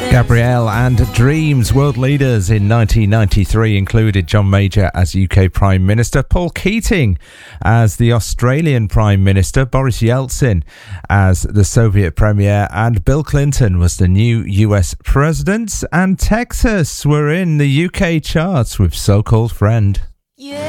Gabrielle and Dreams. World leaders in 1993 included John Major as UK Prime Minister, Paul Keating as the Australian Prime Minister, Boris Yeltsin as the Soviet Premier, and Bill Clinton was the new US President. And Texas were in the UK charts with So Called Friend. Yeah.